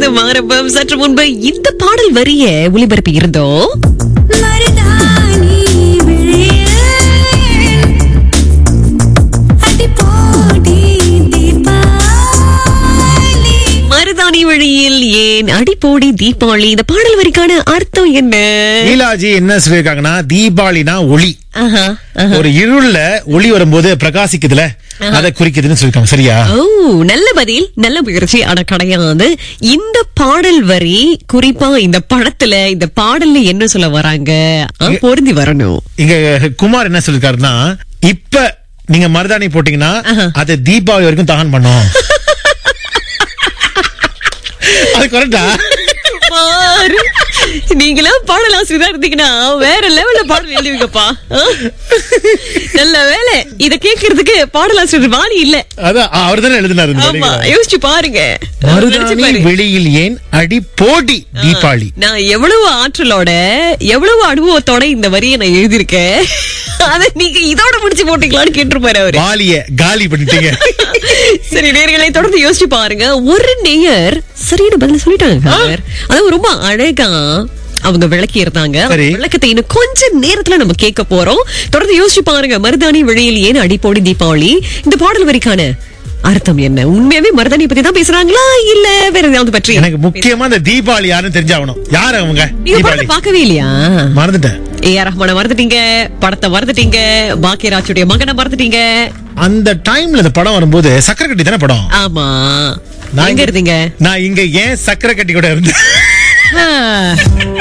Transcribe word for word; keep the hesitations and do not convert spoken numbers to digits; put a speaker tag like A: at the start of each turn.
A: இது மாரப்பம். சற்று முன்பு இந்த பாடல் வரிய ஒளிபரப்பி இருந்தோம்.
B: மருதாணி விழியில் அடிபோடி தீபாவளி.
A: மருதாணி வழியில் ஏன் அடிப்போடி தீபாவளி, இந்த பாடல் வரிக்கான அர்த்தம் என்ன?
C: லீலாஜி என்ன சொல்லிருக்காங்கன்னா, தீபாவளினா ஒளி.
A: ஆஹா, ஆஹா.
C: ஒரு இருள்ல ஒளி வரும்போது பிரகாசிக்குதுல, அதை குறிக்குதுன்னு சொல்லிருக்காங்க. சரியா?
A: ஓ, நல்ல பதில், நல்ல முயற்சி. ஆனா கிடையாது. இந்த பாடல் வரி குறிப்பா இந்த படத்துல இந்த பாடல்ல என்ன சொல்ல வராங்க, ஆ, பொருந்தி வரணும்.
C: இங்க குமார் என்ன சொல்லிருக்காருன்னா, இப்ப நீங்க மருதாணி போட்டீங்கன்னா அது தீபாவளி வரைக்கும் தாகன் பண்ணும். அது கரெக்டா?
A: பாரு, நீங்களாம் பாடல் ஆசிரியரா இருந்தீங்கன்னா வேற லெவல்ல பாடல் எழுதுவீங்கப்பா. ஆ? நல்ல வேலை, இத கேக்குறதுக்கு பாடல் ஆசிரியர் வாணி இல்ல.
C: அதான் அவர் தானே எழுதினாரு இந்த
A: ஆமா,
C: வரிகளை.
A: யோசிச்சு பாருங்க. நினைச்சு
C: மருதாணி
A: பாரு.
C: வெளியில் ஏன் அடி போடி தீபாவளி.
A: நான் எவ்வளவு ஆற்றலோட எவ்வளவு அனுபவத்தோட இந்த வரியை நான் எழுதியிருக்கேன். அத நீங்க இதோட முடிச்சு போட்டீங்களான்னு கேட்டிருப்பாரு அவரு.
C: வாலிய காலி பண்ணிட்டீங்க.
A: சரி, நேயர்களை தொடர்ந்து யோசிச்சு பாருங்க. ஒரு நேயர் சரியான பதில் சொல்லிட்டாங்க. அதாவது ரொம்ப அழகா அவங்க விளக்கி இருந்தாங்க.
C: சரி.
A: விளக்கத்தை இன்னும் கொஞ்ச நேரத்துல நம்ம கேட்க போறோம். தொடர்ந்து யோசிச்சு பாருங்க. மருதாணி வெளியில் ஏன் அடிப்போடி தீபாவளி, இந்த பாடல் வரிக்கான அர்த்தம் என்ன? உண்மையாவே மருதாணி பத்தி தான் பேசுறாங்களா இல்ல வேற ஏதாவது பற்றி?
C: எனக்கு முக்கியமா இந்த தீபாவளி யாருன்னு தெரிஞ்சாகணும். யாரு அவங்க?
A: நீங்க படத்தை பார்க்கவே இல்லையா?
C: மறந்துட்டேன்.
A: ஏ ஆர் ரஹ்மான மறந்துட்டீங்க, படத்தை மறந்துட்டீங்க, பாக்கியராஜுடைய மகனை மறந்துட்டீங்க.
C: அந்த டைம்ல இந்த படம் வரும்போது சக்கரை கட்டி தானே படம்.
A: ஆமா,
C: நான்
A: எங்க
C: இங்க-
A: இருந்தீங்க?
C: நான் இங்க ஏன் சக்கரை கட்டி கூட இருந்தேன்.
A: ஆ.